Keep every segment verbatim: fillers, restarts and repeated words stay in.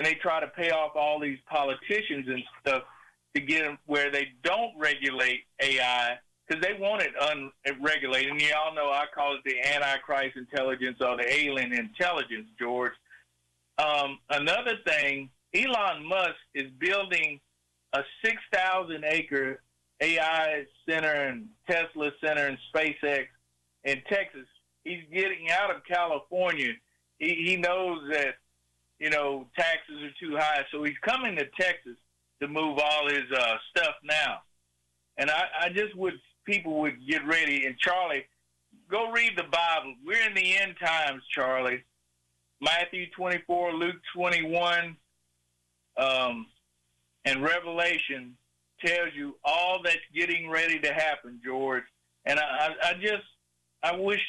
they try to pay off all these politicians and stuff to get them where they don't regulate A I because they want it unregulated. And you all know I call it the Antichrist intelligence or the alien intelligence, George. Um, another thing, Elon Musk is building a six thousand acre A I center and Tesla center and SpaceX in Texas. He's getting out of California. He, he knows that, you know, taxes are too high, so he's coming to Texas to move all his uh, stuff now. And I, I just wish people would get ready. And, Charlie, go read the Bible. We're in the end times, Charlie. Matthew twenty-four, Luke twenty-one, um, and Revelation tells you all that's getting ready to happen, George. And I, I, I just, I wish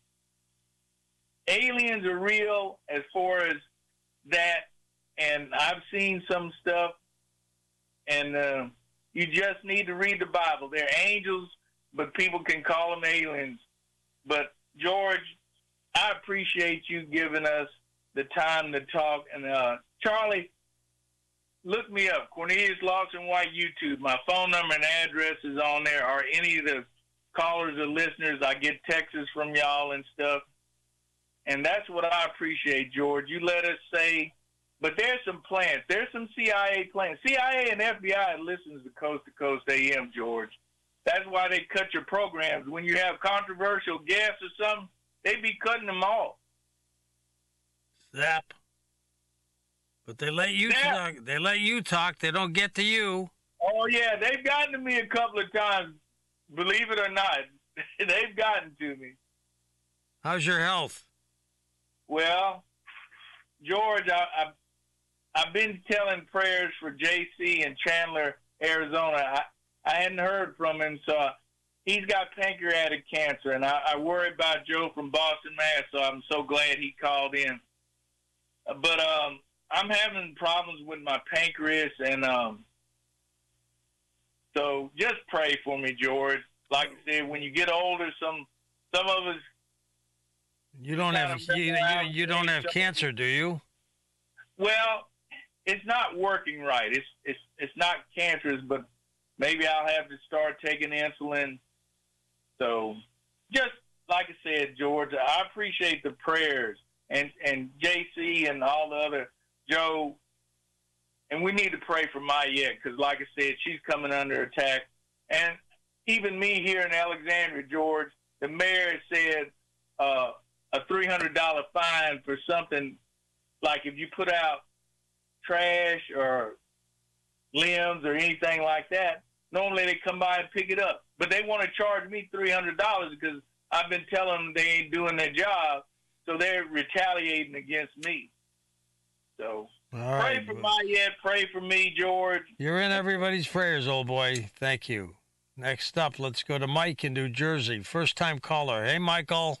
aliens are real as far as that. And I've seen some stuff, and uh, you just need to read the Bible. They're angels, but people can call them aliens. But, George, I appreciate you giving us the time to talk. And, uh, Charlie, look me up, Cornelius Lawson White YouTube. My phone number and address is on there. Or any of the callers or listeners, I get texts from y'all and stuff. And that's what I appreciate, George. You let us say, but there's some plans. There's some C I A plans. C I A and F B I listens to Coast to Coast A M, George. That's why they cut your programs. When you have controversial guests or something, they be cutting them off. Zap. But they let you Zap. talk. They let you talk. They don't get to you. Oh, yeah. They've gotten to me a couple of times, believe it or not. They've gotten to me. How's your health? Well, George, I, I, I've been telling prayers for J C in Chandler, Arizona. I, I hadn't heard from him, so he's got pancreatic cancer, and I, I worry about Joe from Boston, Mass., so I'm so glad he called in. But um, I'm having problems with my pancreas, and um, so just pray for me, George. Like I said, when you get older, some some of us. You don't have you, you, you don't have cancer, do you? Well, it's not working right. It's it's it's not cancerous, but maybe I'll have to start taking insulin. So, just like I said, George, I appreciate the prayers and and J C and all the other Joe, and we need to pray for Mayette because, like I said, she's coming under attack, and even me here in Alexandria, George, the mayor said. Uh, a three hundred dollars fine for something like if you put out trash or limbs or anything like that, normally they come by and pick it up. But they want to charge me three hundred dollars because I've been telling them they ain't doing their job, so they're retaliating against me. So All pray right, for Mayette, pray for me, George. You're in everybody's prayers, old boy. Thank you. Next up, let's go to Mike in New Jersey. First-time caller. Hey, Michael.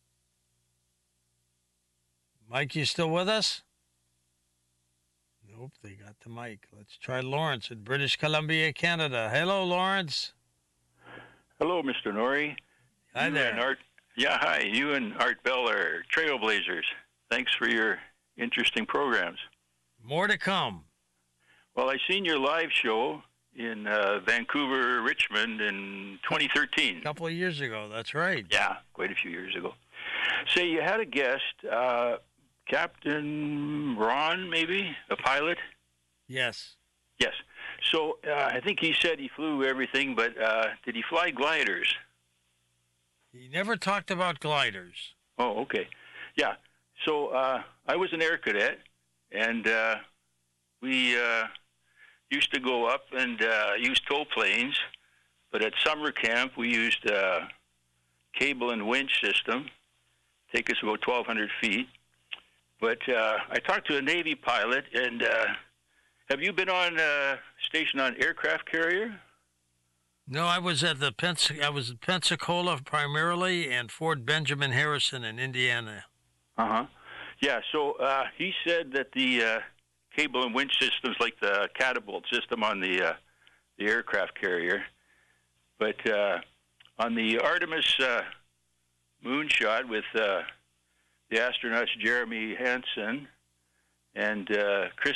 Mike, you still with us? Nope, they got the mic. Let's try Lawrence in British Columbia, Canada. Hello, Lawrence. Hello, Mister Norrie. Hi you there. And Art, yeah, hi. You and Art Bell are trailblazers. Thanks for your interesting programs. More to come. Well, I seen your live show in uh, Vancouver, Richmond in twenty thirteen. A couple of years ago, that's right. Yeah, quite a few years ago. Say, you had a guest... Uh, Captain Ron, maybe, a pilot? Yes. Yes. So uh, I think he said he flew everything, but uh, did he fly gliders? He never talked about gliders. Oh, okay. Yeah. So uh, I was an air cadet, and uh, we uh, used to go up and uh, use tow planes, but at summer camp we used a cable and winch system, take us about twelve hundred feet. But uh, I talked to a Navy pilot, and uh, have you been on uh, station on aircraft carrier? No, I was at the Pens- I was at Pensacola primarily, and Fort Benjamin Harrison in Indiana. Uh huh. Yeah. So uh, he said that the uh, cable and winch systems, like the catapult system on the uh, the aircraft carrier, but uh, on the Artemis uh, moonshot with uh, the astronauts Jeremy Hansen and uh, Chris